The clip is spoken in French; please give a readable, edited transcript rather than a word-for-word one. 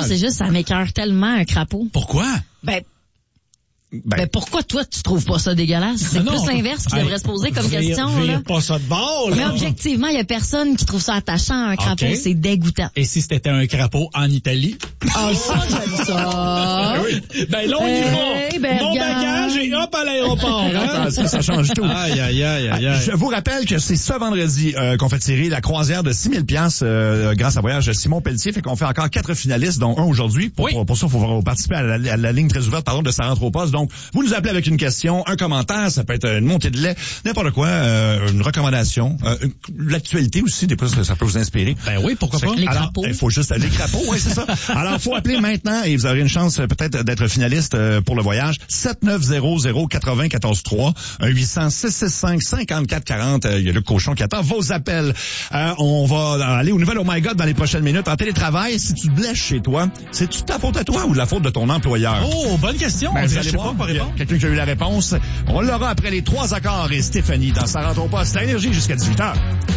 c'est juste, ça m'écoeure tellement un crapaud. Pourquoi? Ben pourquoi toi tu trouves pas ça dégueulasse? C'est plus l'inverse qui devrait se poser comme question. Là. Pas ça de bord, là. Mais objectivement, il y a personne qui trouve ça attachant un crapaud, c'est dégoûtant. Et si c'était un crapaud en Italie? Ah ça, j'aime ça. Oui. Ben là, on y va. Mon bagage et hop à l'aéroport. Hein? Ça change tout. Aïe. Je vous rappelle que c'est ce vendredi qu'on fait tirer la croisière de 6 000 $ grâce à Voyage Simon Pelletier. Fait qu'on fait encore 4 finalistes, dont un aujourd'hui. Pour ça, il faut participer à la ligne très ouverte, de Ça rentre au poste. Donc, vous nous appelez avec une question, un commentaire, ça peut être une montée de lait, n'importe quoi, une recommandation, l'actualité aussi, des fois, ça peut vous inspirer. Ben oui, pourquoi pas? Les crapauds. Il faut juste les crapauds, oui, c'est ça. Alors, faut appeler maintenant et vous aurez une chance peut-être d'être finaliste pour le voyage. 7900-80-14-3, 1-800-665-5440. Il y a le cochon qui attend vos appels. On va aller aux nouvelles Oh My God dans les prochaines minutes. En télétravail, si tu te blesses chez toi, c'est-tu ta faute à toi ou la faute de ton employeur? Oh, bonne question. Vous allez voir, quelqu'un qui a eu la réponse. On l'aura après les 3 accords et Stéphanie dans Ça rentre au poste. C'est Énergie jusqu'à 18h.